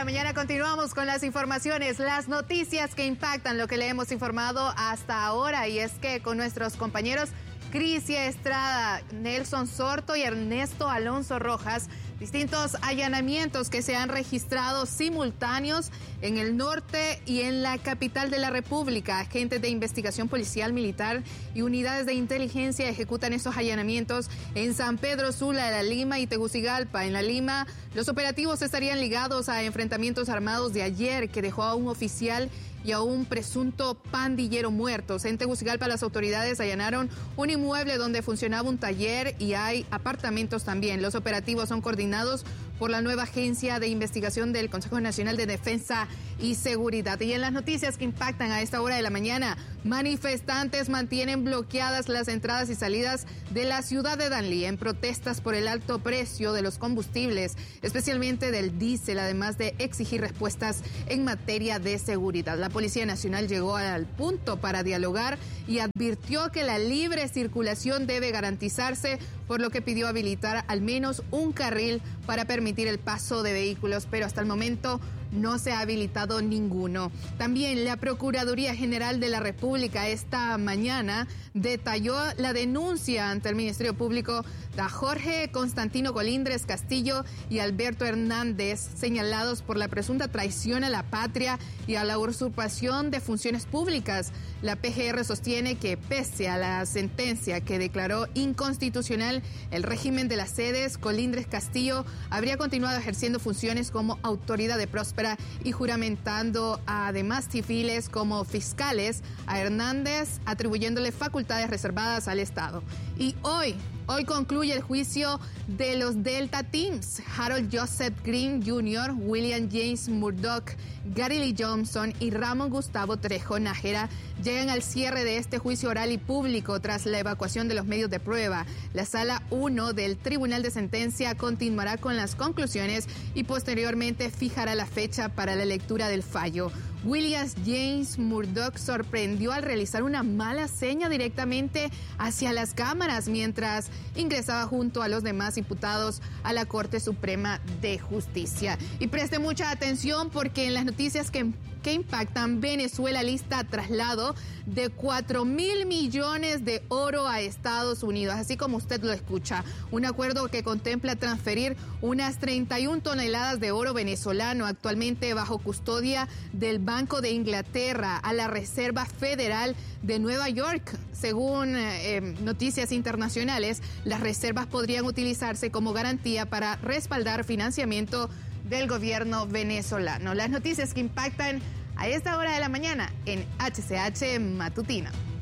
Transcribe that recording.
la mañana continuamos con las informaciones, las noticias que impactan lo que le hemos informado hasta ahora, y es que con nuestros compañeros Crisia Estrada, Nelson Sorto y Ernesto Alonso Rojas, distintos allanamientos que se han registrado simultáneos en el norte y en la capital de la República. Agentes de investigación policial, militar y unidades de inteligencia ejecutan esos allanamientos en San Pedro Sula, La Lima y Tegucigalpa. En La Lima, los operativos estarían ligados a enfrentamientos armados de ayer que dejó a un oficial y a un presunto pandillero muertos. En Tegucigalpa, las autoridades allanaron un inmueble donde funcionaba un taller y hay apartamentos también. Los operativos son coordinados por la nueva agencia de investigación del Consejo Nacional de Defensa y Seguridad. Y en las noticias que impactan a esta hora de la mañana, manifestantes mantienen bloqueadas las entradas y salidas de la ciudad de Danlí en protestas por el alto precio de los combustibles, especialmente del diésel, además de exigir respuestas en materia de seguridad. La Policía Nacional llegó al punto para dialogar y advirtió que la libre circulación debe garantizarse, por lo que pidió habilitar al menos un carril para permitir el paso de vehículos, pero hasta el momento no se ha habilitado ninguno. También la Procuraduría General de la República esta mañana detalló la denuncia ante el Ministerio Público de Jorge Constantino Colindres Castillo y Alberto Hernández, señalados por la presunta traición a la patria y a la usurpación de funciones públicas. La PGR sostiene que pese a la sentencia que declaró inconstitucional el régimen de las sedes, Colindres Castillo habría continuado ejerciendo funciones como autoridad de próspera y juramentando a demás civiles como fiscales a Hernández, atribuyéndole facultades reservadas al Estado. Y hoy concluye el juicio de los Delta Teams. Harold Joseph Green Jr., William James Murdoch, Gary Lee Johnson y Ramón Gustavo Trejo Nájera llegan al cierre de este juicio oral y público tras la evacuación de los medios de prueba. La Sala 1 del Tribunal de Sentencia continuará con las conclusiones y posteriormente fijará la fecha para la lectura del fallo. William James Murdoch sorprendió al realizar una mala seña directamente hacia las cámaras mientras ingresaba junto a los demás imputados a la Corte Suprema de Justicia. Y preste mucha atención porque en las noticias que impactan, Venezuela lista traslado de 4.000 millones de oro a Estados Unidos, así como usted lo escucha. Un acuerdo que contempla transferir unas 31 toneladas de oro venezolano actualmente bajo custodia del Banco de Inglaterra a la Reserva Federal de Nueva York. Según noticias internacionales, las reservas podrían utilizarse como garantía para respaldar financiamiento del gobierno venezolano. Las noticias que impactan a esta hora de la mañana en HCH Matutino.